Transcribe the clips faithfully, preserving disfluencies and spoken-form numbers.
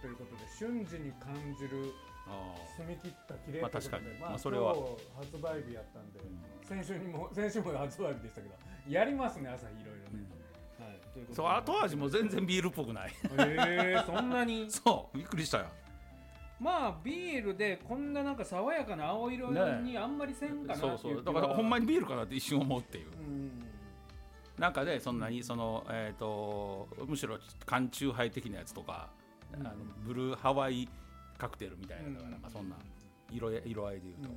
ということで瞬時に感じる澄み切った綺麗ということで、 まあ確かに、 まあ、 まあ、それは今日発売日やったんで、 うん、 先週にも先週も発売日でしたけどやりますね朝日いろいろね、 うん、 はい、ということでそう後味も全然ビールっぽくないえー、そんなにそうびっくりしたよ。 まあビールでこんななんか爽やかな青色にあんまりせんかなっていう、ね、 そうそうだからほんまにビールかなって一瞬思うっていう、 うん、 なんかでそんなにその、えー、とむしろ缶チューハイ的なやつとか、うん、あのブルーハワイカクテルみたいな、うん、なんかそんな 色, 色合いでいうと、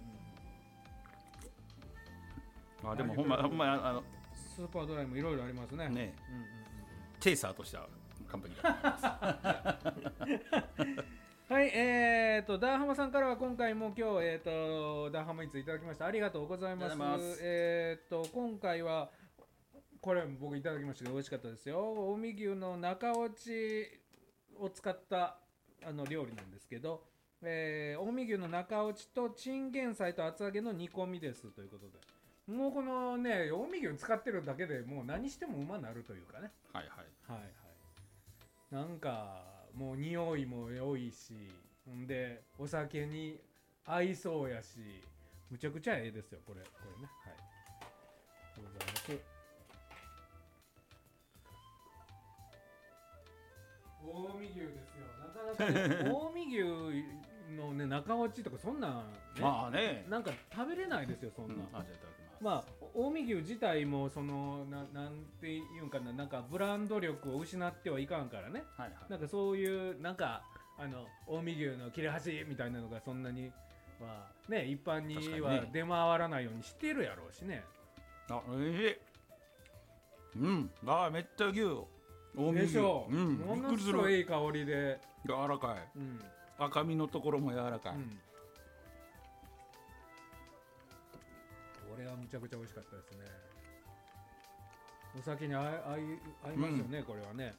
うん、あでもほんまほんまあのスーパードライもいろいろありますね。ね、 うんうんうん、チェイサーとしてはカンパニーだと思いますはい、えーとダーハマさんからは今回も今日、えーとダーハマイツいただきました。ありがとうございます。ますえーと今回はこれ僕いただきましたけど美味しかったですよ。近江牛の中落ちを使ったあの料理なんですけど、えー、近江牛の中落ちとチンゲン菜と厚揚げの煮込みですということで、もうこのね近江牛使ってるだけでもう何してもうまなるというかね、 はいはいはいはい、なんかもう匂いも良いし、んでお酒に合いそうやし、むちゃくちゃええですよこれこれね。はい、ありがとうございます。近江牛ですよ。なかなか、ね、近江牛のね中落ちとかそんなん、ね、 まあね、 なんか食べれないですよそんな、うん、あ、じゃあいただきます。まあ近江牛自体もその な, なんていうんかな、なんかブランド力を失ってはいかんからね、はいはい、なんかそういうなんかあの近江牛の切れ端みたいなのがそんなにはね一般には出回らないようにしてるやろうしね。 あ、おいしい。うん、あ、めっちゃ牛でしょう、うん、ものすごいいい香りで柔らかい、うん、赤身のところも柔らかい、うん、 これはむちゃくちゃ美味しかったですね。お酒に合い、合い、合いますよね、うん、これはね。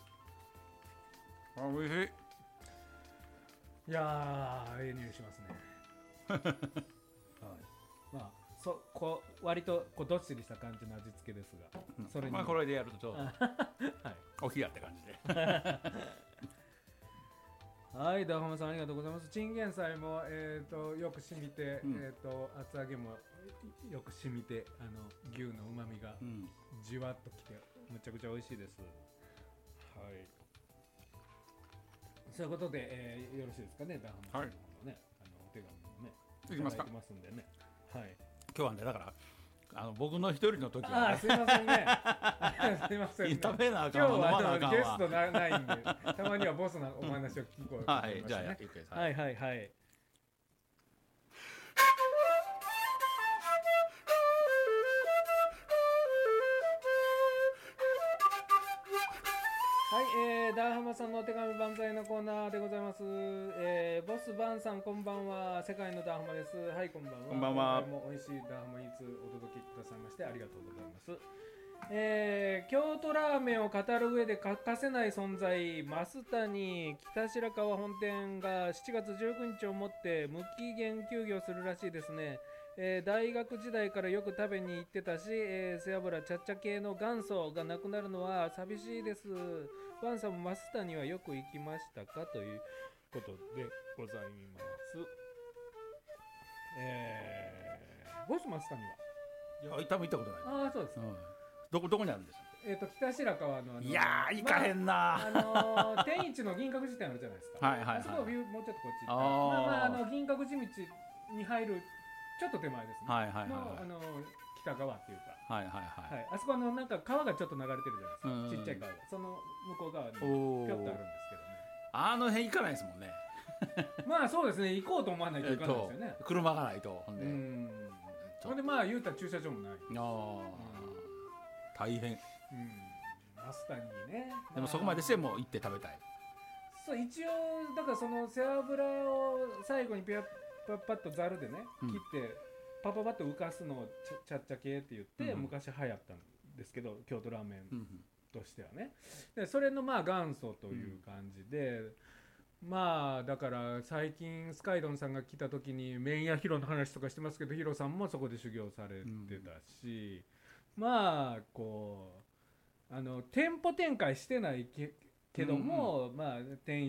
あ、美味しい。 いやー、ええ匂いしますねはい、まあそこ割とこうどっしりした感じの味付けですが、 うん、それにまあこれでやるとちょうど、はい、お冷やって感じではい、ダーハマさんありがとうございます。チンゲン菜も、えー、とよく染みて、うん、えー、と厚揚げもよく染みて、あの牛のうまみがじわっときてむちゃくちゃ美味しいです。はい、そういうことで、えー、よろしいですかね、ダーハマさんの方のね、はい、あのお手紙もねいただいてますんでね。はい、 今日はねだからあの僕の一人の時は、ね、 ああすいませんねすいません、ね、 食べなあかん今日はあのゲストなないんでたまにはボスのお話を聞こうと思いましたね。はい、じゃあやってください。はいはいはい。はい、えー、ダーハマさんのお手紙万歳のコーナーでございます。えー、ボスバンさんこんばんは、世界のダーハマです。はい、こんばんは。 こんばんは。 今回も美味しいダーハマイーツお届けくださいましてありがとうございます。えー、京都ラーメンを語る上で欠かせない存在、増谷北白川本店がしちがつじゅうくにちをもって無期限休業するらしいですね。えー、大学時代からよく食べに行ってたし、えー、背脂ちゃっちゃ系の元祖がなくなるのは寂しいです。ワンさんも増谷はよく行きましたかということでございます。えー、ボス増谷は？ いや、多分行ったことない。 ああ、そうです、うん、 どこどこにあるんですか？ えーと北白川のあのいやー行かへんな、 まあ、あのー、天一の銀閣寺店あるじゃないですかはいはい、はい、あそこをもうちょっとこっち行ったらまあまああの銀閣寺道に入るちょっと手前ですね。はいはいはい、のあの北側っていうか、はいはいはい、はい、あそこのなんか川がちょっと流れてるじゃないですか、ちっちゃい川がその向こう側にぴょっとあるんですけどね。 あの辺行かないですもんねまあそうですね、行こうと思わないといかないですよね、えっと、 車がないと。ほんでうんほんでまあ言うたら駐車場もない。ああ、大変。うん、 マスターにね、 でもそこまでしても行って食べたい。 そう一応だからその背脂を最後にピャッパッパッとざるでね、うん、切ってパパパッと浮かすのをちゃっちゃ系って言って、うん、昔流行ったんですけど京都ラーメンとしてはね、でそれのまあ元祖という感じで、うん、まあだから最近スカイドンさんが来た時に麺屋ヒロの話とかしてますけど、ヒロさんもそこで修行されてたし、うん、まあこうあの店舗展開してないけけども、うんうん、まあ店